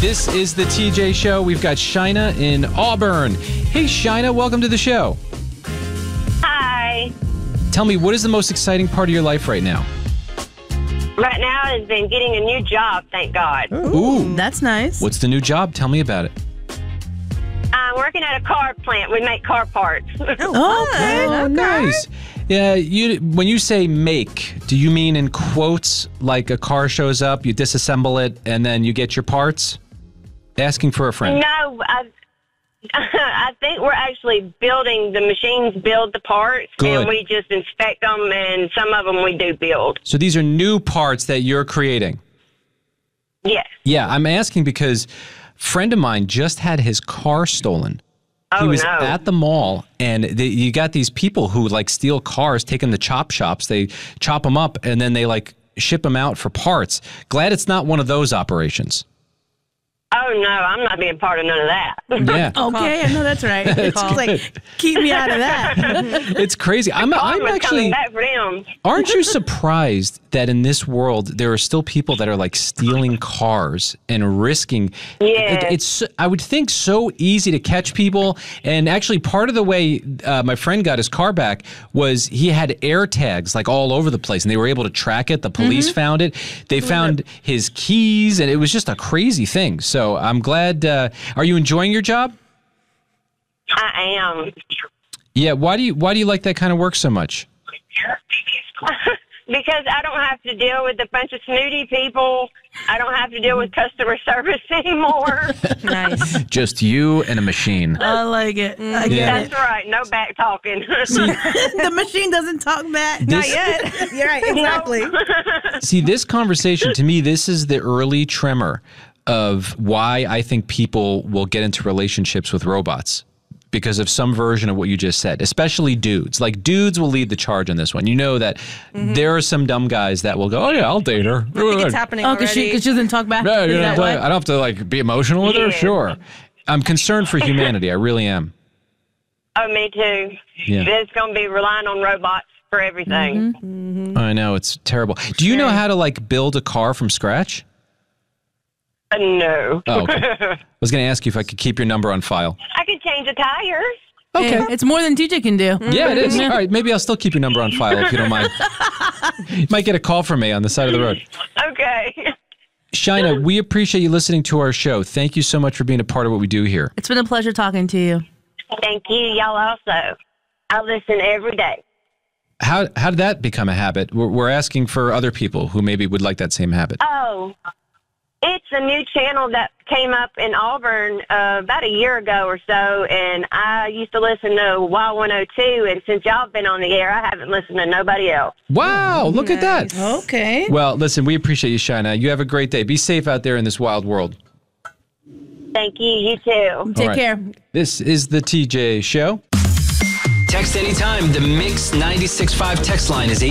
This is the TJ Show. We've got Shina in Auburn. Hey, Shina, welcome to the show. Hi. Tell me, what is the most exciting part of your life right now? Right now has been getting a new job, thank God. Ooh. That's nice. What's the new job? Tell me about it. I'm working at a car plant. We make car parts. Oh, nice. Yeah, when you say make, do you mean in quotes like a car shows up, you disassemble it, and then you get your parts? Asking for a friend. No, I think we're actually building, the machines build the parts, Good. and we just inspect them, and some of them we do build. So these are new parts that you're creating? Yes. Yeah, I'm asking because a friend of mine just had his car stolen. He was at the mall, and you got these people who like steal cars, take them to chop shops. They chop them up, and then they like ship them out for parts. Glad it's not one of those operations. Oh, no, I'm not being part of none of that. Yeah. Okay, I know that's right. It's like, keep me out of that. It's crazy. I'm actually coming back for them. Aren't you surprised that in this world there are still people that are like stealing cars and risking? Yeah. It's I would think so easy to catch people. And actually, part of the way my friend got his car back was he had air tags like all over the place, and they were able to track it. The police found it. They found his keys, and it was just a crazy thing. So I'm glad. Are you enjoying your job? I am. Yeah. Why do you like that kind of work so much? Because I don't have to deal with a bunch of snooty people. I don't have to deal with customer service anymore. Nice. Just you and a machine. I like it. I get That's it. right. No back talking. The machine doesn't talk back. Not yet. You're right. Exactly. See, this conversation, to me, this is the early tremor of why I think people will get into relationships with robots. Because of some version of what you just said, especially dudes. Like, dudes will lead the charge on this one. You know that there are some dumb guys that will go, oh, yeah, I'll date her. I think it's happening Because she doesn't talk back. Yeah, Is that I why? don't have to, like, be emotional with her? Sure. I'm concerned for humanity. I really am. Oh, me too. Yeah. It's going to be relying on robots for everything. I know. It's terrible. Do you know how to, like, build a car from scratch? No. Oh, okay. I was going to ask you if I could keep your number on file. I could change the tires. Okay. Yeah, it's more than TJ can do. Yeah, it is. All right, maybe I'll still keep your number on file if you don't mind. You might get a call from me on the side of the road. Okay. Shina, we appreciate you listening to our show. Thank you so much for being a part of what we do here. It's been a pleasure talking to you. Thank you. Y'all also. I listen every day. How did that become a habit? We're asking for other people who maybe would like that same habit. Oh, it's a new channel that came up in Auburn about a year ago or so, and I used to listen to Wild 102, and since y'all have been on the air, I haven't listened to nobody else. Wow, look at that. Okay. Well, listen, we appreciate you, Shina. You have a great day. Be safe out there in this wild world. Thank you. You too. Take right. care. This is the TJ Show. Text anytime. The Mix 96.5 text line is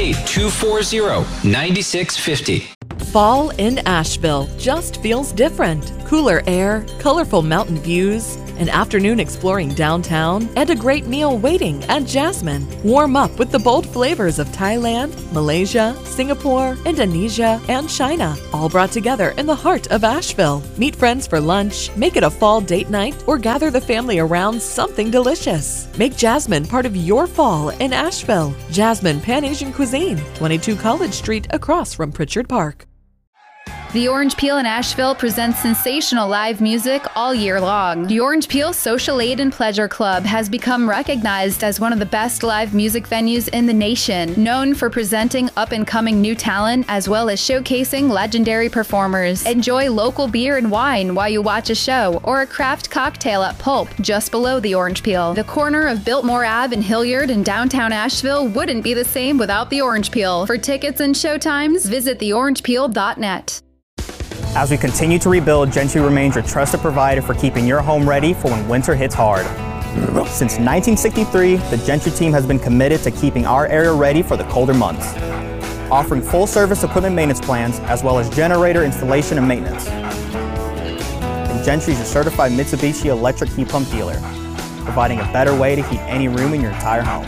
828-240-9650. Fall in Asheville just feels different. Cooler air, colorful mountain views, an afternoon exploring downtown, and a great meal waiting at Jasmine. Warm up with the bold flavors of Thailand, Malaysia, Singapore, Indonesia, and China, all brought together in the heart of Asheville. Meet friends for lunch, make it a fall date night, or gather the family around something delicious. Make Jasmine part of your fall in Asheville. Jasmine Pan-Asian Cuisine, 22 College Street across from Pritchard Park. The Orange Peel in Asheville presents sensational live music all year long. The Orange Peel Social Aid and Pleasure Club has become recognized as one of the best live music venues in the nation, known for presenting up-and-coming new talent as well as showcasing legendary performers. Enjoy local beer and wine while you watch a show or a craft cocktail at Pulp, just below the Orange Peel. The corner of Biltmore Ave in Hilliard in downtown Asheville wouldn't be the same without the Orange Peel. For tickets and showtimes, visit theorangepeel.net. As we continue to rebuild, Gentry remains your trusted provider for keeping your home ready for when winter hits hard. Since 1963, the Gentry team has been committed to keeping our area ready for the colder months, offering full-service equipment maintenance plans as well as generator installation and maintenance. And Gentry is your certified Mitsubishi electric heat pump dealer, providing a better way to heat any room in your entire home.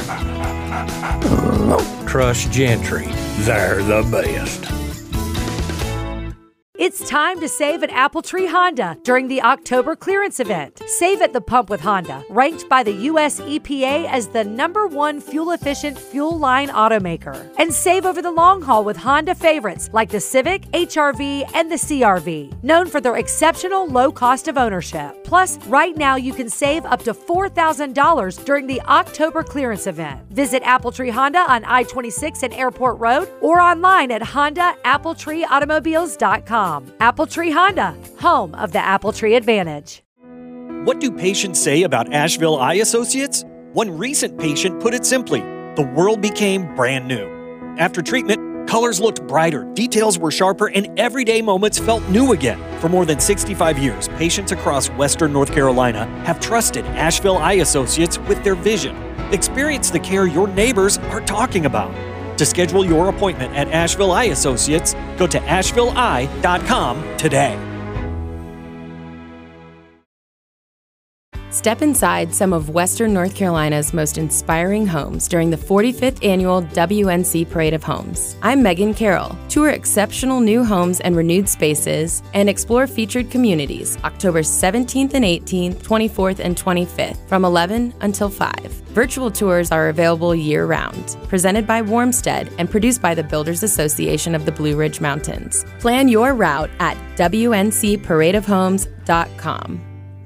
Trust Gentry. They're the best. It's time to save at Appletree Honda during the October clearance event. Save at the pump with Honda, ranked by the U.S. EPA as the #1 fuel-efficient fuel line automaker. And save over the long haul with Honda favorites like the Civic, HR-V, and the CR-V, known for their exceptional low cost of ownership. Plus, right now you can save up to $4,000 during the October clearance event. Visit Appletree Honda on I-26 and Airport Road or online at HondaAppletreeAutomobiles.com. Appletree Honda, home of the Appletree Advantage. What do patients say about Asheville Eye Associates? One recent patient put it simply, the world became brand new. After treatment, colors looked brighter, details were sharper, and everyday moments felt new again. For more than 65 years, patients across Western North Carolina have trusted Asheville Eye Associates with their vision. Experience the care your neighbors are talking about. To schedule your appointment at Asheville Eye Associates, go to ashevilleeye.com today. Step inside some of Western North Carolina's most inspiring homes during the 45th annual WNC Parade of Homes. I'm Megan Carroll. Tour exceptional new homes and renewed spaces and explore featured communities October 17th and 18th, 24th and 25th from 11 until 5. Virtual tours are available year-round, presented by Warmstead and produced by the Builders Association of the Blue Ridge Mountains. Plan your route at WNCParadeofHomes.com.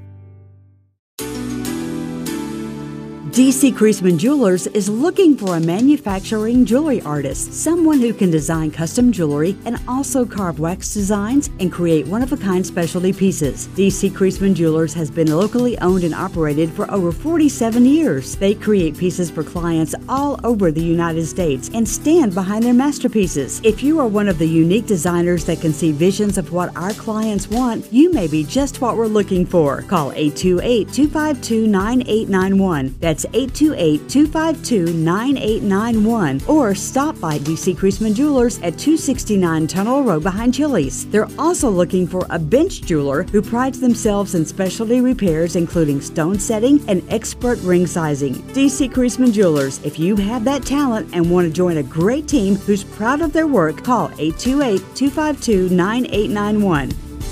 D.C. Creasman Jewelers is looking for a manufacturing jewelry artist, someone who can design custom jewelry and also carve wax designs and create one-of-a-kind specialty pieces. D.C. Creasman Jewelers has been locally owned and operated for over 47 years. They create pieces for clients all over the United States and stand behind their masterpieces. If you are one of the unique designers that can see visions of what our clients want, you may be just what we're looking for. Call 828-252-9891. That's 828-252-9891 or stop by D.C. Creasman Jewelers at 269 Tunnel Road behind Chili's. They're also looking for a bench jeweler who prides themselves in specialty repairs including stone setting and expert ring sizing. D.C. Creasman Jewelers, if you have that talent and want to join a great team who's proud of their work, call 828-252-9891.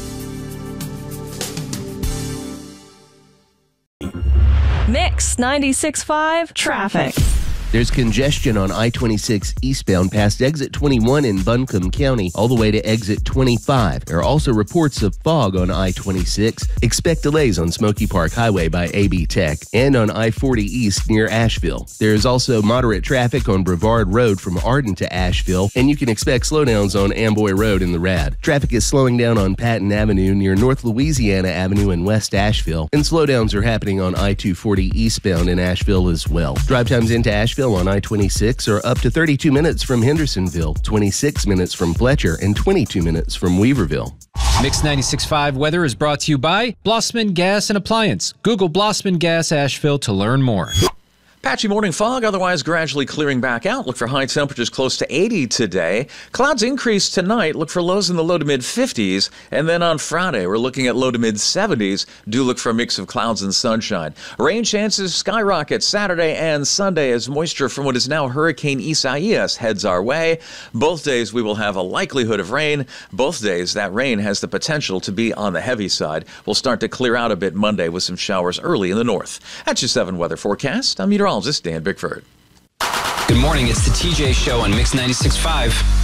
Mix 96.5 traffic. There's congestion on I-26 eastbound past exit 21 in Buncombe County all the way to exit 25. There are also reports of fog on I-26. Expect delays on Smoky Park Highway by AB Tech and on I-40 East near Asheville. There is also moderate traffic on Brevard Road from Arden to Asheville, and you can expect slowdowns on Amboy Road in the Rad. Traffic is slowing down on Patton Avenue near North Louisiana Avenue in West Asheville, and slowdowns are happening on I-240 eastbound in Asheville as well. Drive times into Asheville on I-26 are up to 32 minutes from Hendersonville, 26 minutes from Fletcher, and 22 minutes from Weaverville. Mix 96.5 weather is brought to you by Blossman Gas and Appliance. Google Blossman Gas Asheville to learn more. Patchy morning fog, otherwise gradually clearing back out. Look for high temperatures close to 80 today. Clouds increase tonight. Look for lows in the low to mid 50s. And then on Friday, we're looking at low to mid 70s. Do look for a mix of clouds and sunshine. Rain chances skyrocket Saturday and Sunday as moisture from what is now Hurricane Isaias heads our way. Both days we will have a likelihood of rain. Both days that rain has the potential to be on the heavy side. We'll start to clear out a bit Monday with some showers early in the north. That's your 7 weather forecast. I'm meteorologist Dan Bickford. Good morning. It's the TJ Show on Mix 96.5.